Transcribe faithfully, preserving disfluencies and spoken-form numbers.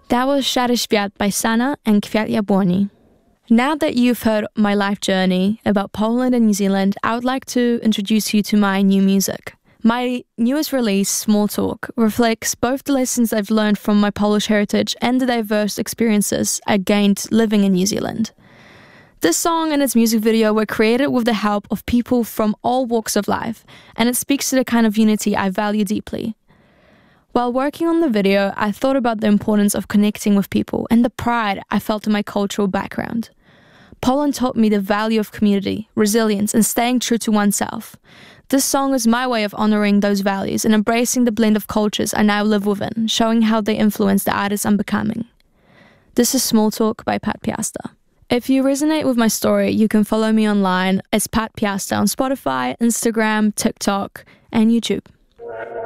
That was Szary Świat by Sana and Kwiat Jabłoni. Now that you've heard my life journey about Poland and New Zealand, I would like to introduce you to my new music. My newest release, Small Talk, reflects both the lessons I've learned from my Polish heritage and the diverse experiences I gained living in New Zealand. This song and its music video were created with the help of people from all walks of life, and it speaks to the kind of unity I value deeply. While working on the video, I thought about the importance of connecting with people and the pride I felt in my cultural background. Poland taught me the value of community, resilience, and staying true to oneself. This song is my way of honoring those values and embracing the blend of cultures I now live within, showing how they influence the artist I'm becoming. This is Small Talk by Pat Piasta. If you resonate with my story, you can follow me online as Pat Piasta on Spotify, Instagram, TikTok, and YouTube.